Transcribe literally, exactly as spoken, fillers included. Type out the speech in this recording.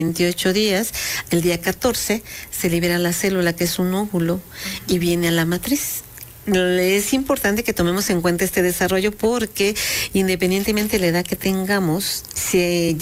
veintiocho días, el día catorce se libera la célula, que es un óvulo, y viene a la matriz. Es importante que tomemos en cuenta este desarrollo porque independientemente de la edad que tengamos, si